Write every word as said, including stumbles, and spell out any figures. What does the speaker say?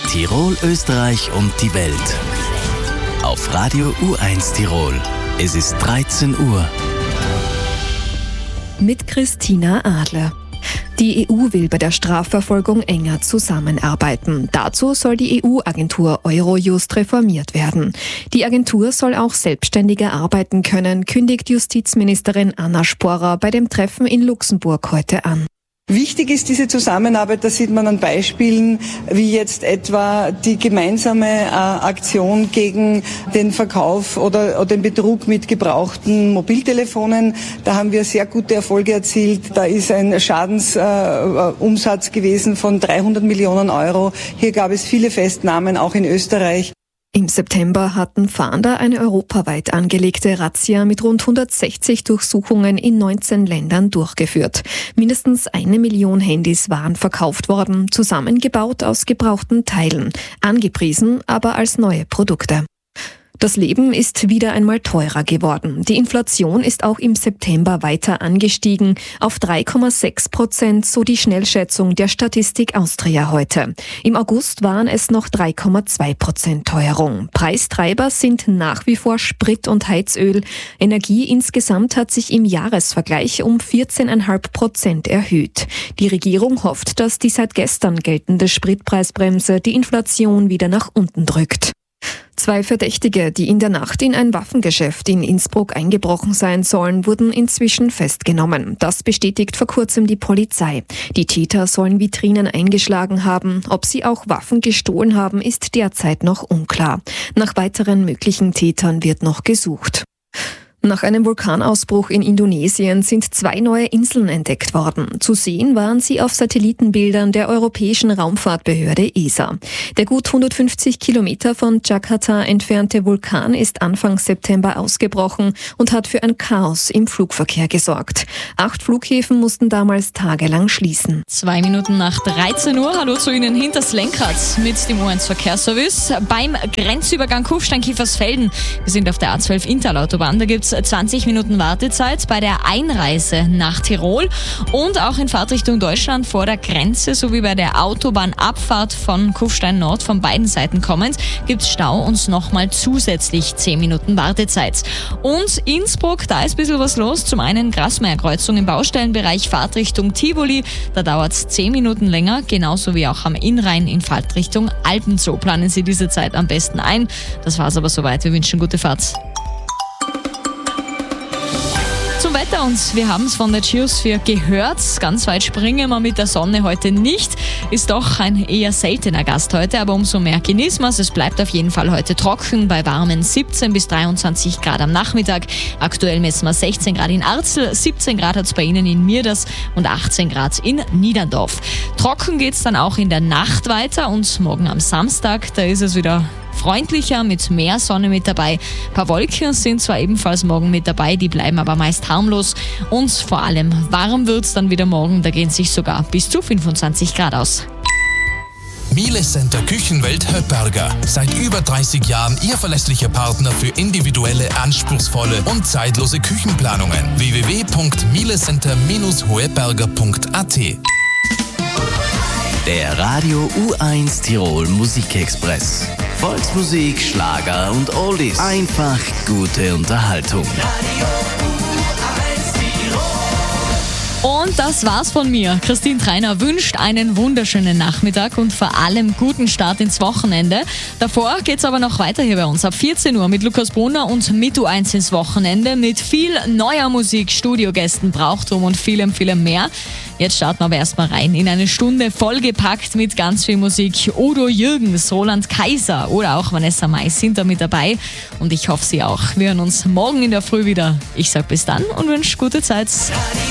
Tirol, Österreich und die Welt. Auf Radio U eins Tirol. Es ist dreizehn Uhr. Mit Christina Adler. Die E U will bei der Strafverfolgung enger zusammenarbeiten. Dazu soll die E U-Agentur Eurojust reformiert werden. Die Agentur soll auch selbstständiger arbeiten können, kündigt Justizministerin Anna Sporer bei dem Treffen in Luxemburg heute an. Wichtig ist diese Zusammenarbeit, das sieht man an Beispielen wie jetzt etwa die gemeinsame äh, Aktion gegen den Verkauf oder, oder den Betrug mit gebrauchten Mobiltelefonen. Da haben wir sehr gute Erfolge erzielt. Da ist ein Schadensumsatz äh, gewesen von dreihundert Millionen Euro. Hier gab es viele Festnahmen, auch in Österreich. Im September hatten Fahnder eine europaweit angelegte Razzia mit rund hundertsechzig Durchsuchungen in neunzehn Ländern durchgeführt. Mindestens eine Million Handys waren verkauft worden, zusammengebaut aus gebrauchten Teilen, angepriesen aber als neue Produkte. Das Leben ist wieder einmal teurer geworden. Die Inflation ist auch im September weiter angestiegen, auf drei Komma sechs Prozent, so die Schnellschätzung der Statistik Austria heute. Im August waren es noch drei Komma zwei Prozent Teuerung. Preistreiber sind nach wie vor Sprit und Heizöl. Energie insgesamt hat sich im Jahresvergleich um vierzehn Komma fünf Prozent erhöht. Die Regierung hofft, dass die seit gestern geltende Spritpreisbremse die Inflation wieder nach unten drückt. Zwei Verdächtige, die in der Nacht in ein Waffengeschäft in Innsbruck eingebrochen sein sollen, wurden inzwischen festgenommen. Das bestätigt vor kurzem die Polizei. Die Täter sollen Vitrinen eingeschlagen haben. Ob sie auch Waffen gestohlen haben, ist derzeit noch unklar. Nach weiteren möglichen Tätern wird noch gesucht. Nach einem Vulkanausbruch in Indonesien sind zwei neue Inseln entdeckt worden. Zu sehen waren sie auf Satellitenbildern der Europäischen Raumfahrtbehörde E S A. Der gut hundertfünfzig Kilometer von Jakarta entfernte Vulkan ist Anfang September ausgebrochen und hat für ein Chaos im Flugverkehr gesorgt. Acht Flughäfen mussten damals tagelang schließen. Zwei Minuten nach dreizehn Uhr. Hallo zu Ihnen hinters Lenkrad mit dem U eins Verkehrsservice. Beim Grenzübergang Kufstein-Kiefersfelden. Wir sind auf der A zwölf Interlautobahn. Da gibt's zwanzig Minuten Wartezeit bei der Einreise nach Tirol und auch in Fahrtrichtung Deutschland vor der Grenze sowie bei der Autobahnabfahrt von Kufstein Nord von beiden Seiten kommend gibt es Stau und nochmal zusätzlich zehn Minuten Wartezeit. Und Innsbruck, da ist ein bisschen was los. Zum einen Grasmeyer-Kreuzung im Baustellenbereich Fahrtrichtung Tivoli, da dauert es zehn Minuten länger, genauso wie auch am Innrhein in Fahrtrichtung Alpenzoo. Planen Sie diese Zeit am besten ein. Das war's aber soweit. Wir wünschen gute Fahrt. Zum Wetter und wir haben es von der Geosphere gehört. Ganz weit springen wir mit der Sonne heute nicht. Ist doch ein eher seltener Gast heute, aber umso mehr genießen wir es. Es bleibt auf jeden Fall heute trocken bei warmen siebzehn bis dreiundzwanzig Grad am Nachmittag. Aktuell messen wir sechzehn Grad in Arzl, siebzehn Grad hat es bei Ihnen in Mirders und achtzehn Grad in Niederndorf. Trocken geht es dann auch in der Nacht weiter und morgen am Samstag, da ist es wieder freundlicher, mit mehr Sonne mit dabei. Ein paar Wolken sind zwar ebenfalls morgen mit dabei, die bleiben aber meist harmlos. Und vor allem warm wird es dann wieder morgen, da gehen sich sogar bis zu fünfundzwanzig Grad aus. Miele Center Küchenwelt Höpperger. Seit über dreißig Jahren Ihr verlässlicher Partner für individuelle, anspruchsvolle und zeitlose Küchenplanungen. w w w punkt mielecenter Bindestrich hoeberger punkt a t. Der Radio U eins Tirol Musikexpress. Volksmusik, Schlager und Oldies. Einfach gute Unterhaltung. Und das war's von mir. Christine Treiner wünscht einen wunderschönen Nachmittag und vor allem guten Start ins Wochenende. Davor geht's aber noch weiter hier bei uns ab vierzehn Uhr mit Lukas Brunner und mit U eins ins Wochenende mit viel neuer Musik, Studiogästen, Brauchtum und vielem, vielem mehr. Jetzt starten wir aber erstmal rein in eine Stunde vollgepackt mit ganz viel Musik. Udo Jürgens, Roland Kaiser oder auch Vanessa Mai sind da mit dabei und ich hoffe, Sie auch. Wir hören uns morgen in der Früh wieder. Ich sag bis dann und wünsche gute Zeit.